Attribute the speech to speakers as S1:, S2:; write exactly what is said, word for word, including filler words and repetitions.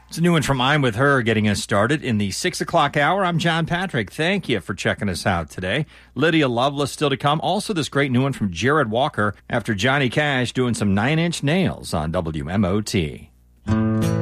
S1: It's a new one from I'm With Her getting us started in the six o'clock hour. I'm John Patrick. Thank you for checking us out today. Lydia Loveless still to come. Also, this great new one from Jared Walker after Johnny Cash doing some Nine Inch Nails on W M O T.